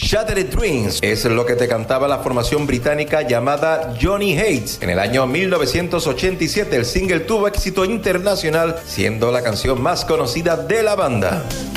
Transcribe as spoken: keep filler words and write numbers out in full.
Shattered Dreams es lo que te cantaba la formación británica llamada Johnny Hates. En el año mil novecientos ochenta y siete el single tuvo éxito internacional, siendo la canción más conocida de la banda.